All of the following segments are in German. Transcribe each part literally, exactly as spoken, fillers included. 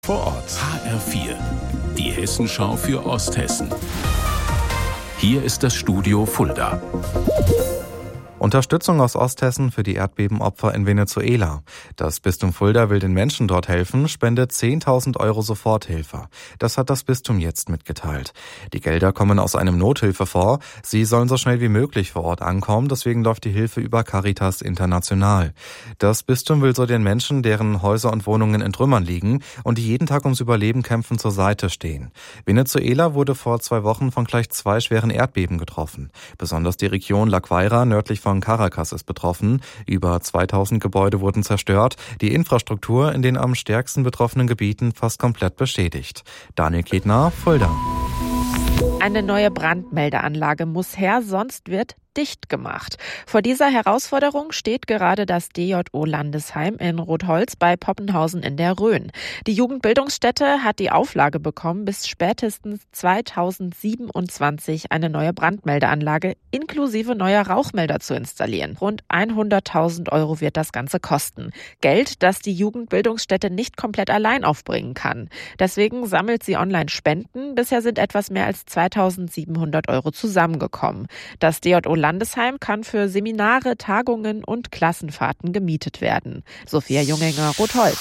vor Ort. H R vier, die Hessenschau für Osthessen. Hier ist das Studio Fulda. Unterstützung aus Osthessen für die Erdbebenopfer in Venezuela. Das Bistum Fulda will den Menschen dort helfen, spendet zehntausend Euro Soforthilfe. Das hat das Bistum jetzt mitgeteilt. Die Gelder kommen aus einem Nothilfefonds. Sie sollen so schnell wie möglich vor Ort ankommen, deswegen läuft die Hilfe über Caritas International. Das Bistum will so den Menschen, deren Häuser und Wohnungen in Trümmern liegen und die jeden Tag ums Überleben kämpfen, zur Seite stehen. Venezuela wurde vor zwei Wochen von gleich zwei schweren Erdbeben getroffen. Besonders die Region La Guaira nördlich von Caracas ist betroffen. Über zweitausend Gebäude wurden zerstört. Die Infrastruktur in den am stärksten betroffenen Gebieten fast komplett beschädigt. Daniel Ketner, Fulda. Eine neue Brandmeldeanlage muss her, sonst wird dicht gemacht. Vor dieser Herausforderung steht gerade das D J O-Landesheim in Rotholz bei Poppenhausen in der Rhön. Die Jugendbildungsstätte hat die Auflage bekommen, bis spätestens zweitausendsiebenundzwanzig eine neue Brandmeldeanlage inklusive neuer Rauchmelder zu installieren. Rund hunderttausend Euro wird das Ganze kosten. Geld, das die Jugendbildungsstätte nicht komplett allein aufbringen kann. Deswegen sammelt sie online Spenden. Bisher sind etwas mehr als zweitausendsiebenhundert Euro zusammengekommen. Das D J O Landesheim kann für Seminare, Tagungen und Klassenfahrten gemietet werden. Sophia Junginger, Rotholz.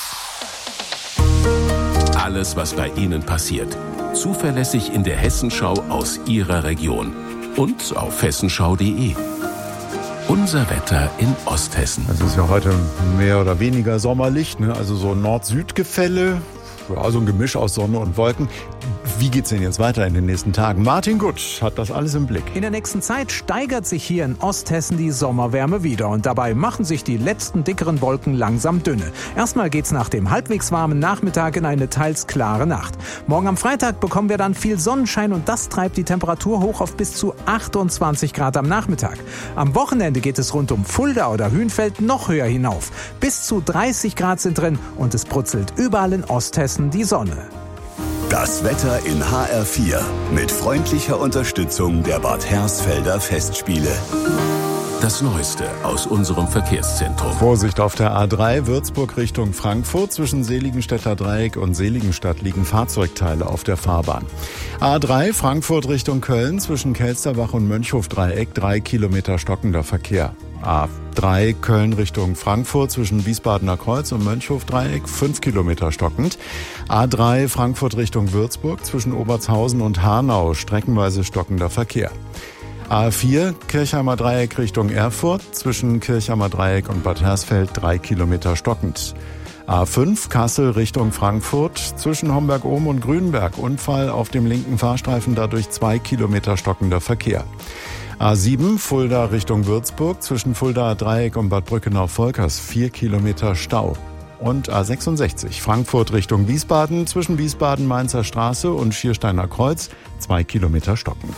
Alles, was bei Ihnen passiert. Zuverlässig in der Hessenschau aus Ihrer Region. Und auf hessenschau punkt de. Unser Wetter in Osthessen. Es ist ja heute mehr oder weniger sommerlich, ne? Also so Nord-Süd-Gefälle. Also ein Gemisch aus Sonne und Wolken. Wie geht's denn jetzt weiter in den nächsten Tagen? Martin Gutsch hat das alles im Blick. In der nächsten Zeit steigert sich hier in Osthessen die Sommerwärme wieder und dabei machen sich die letzten dickeren Wolken langsam dünne. Erstmal geht's nach dem halbwegs warmen Nachmittag in eine teils klare Nacht. Morgen am Freitag bekommen wir dann viel Sonnenschein und das treibt die Temperatur hoch auf bis zu achtundzwanzig Grad am Nachmittag. Am Wochenende geht es rund um Fulda oder Hünfeld noch höher hinauf. Bis zu dreißig Grad sind drin und es brutzelt überall in Osthessen die Sonne. Das Wetter in H R vier mit freundlicher Unterstützung der Bad Hersfelder Festspiele. Das Neueste aus unserem Verkehrszentrum. Vorsicht auf der A drei Würzburg Richtung Frankfurt. Zwischen Seligenstädter Dreieck und Seligenstadt liegen Fahrzeugteile auf der Fahrbahn. A drei Frankfurt Richtung Köln. Zwischen Kelsterbach und Mönchhof-Dreieck drei Kilometer stockender Verkehr. A drei Köln Richtung Frankfurt zwischen Wiesbadener Kreuz und Mönchhof-Dreieck fünf Kilometer stockend. A drei Frankfurt Richtung Würzburg zwischen Obertshausen und Hanau streckenweise stockender Verkehr. A vier Kirchheimer Dreieck Richtung Erfurt zwischen Kirchheimer Dreieck und Bad Hersfeld drei Kilometer stockend. A fünf Kassel Richtung Frankfurt zwischen Homberg-Ohm und Grünberg Unfall auf dem linken Fahrstreifen, dadurch zwei Kilometer stockender Verkehr. A sieben Fulda Richtung Würzburg zwischen Fuldaer Dreieck und Bad Brückenau-Volkers vier Kilometer Stau. Und A sechsundsechzig Frankfurt Richtung Wiesbaden zwischen Wiesbaden-Mainzer Straße und Schiersteiner Kreuz zwei Kilometer stockend.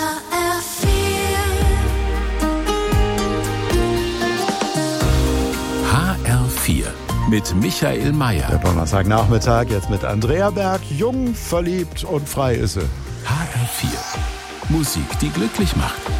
H R vier mit Michael Mayer. Der Donnerstagnachmittag jetzt mit Andrea Berg. Jung, verliebt und frei ist sie. H R vier. Musik, die glücklich macht.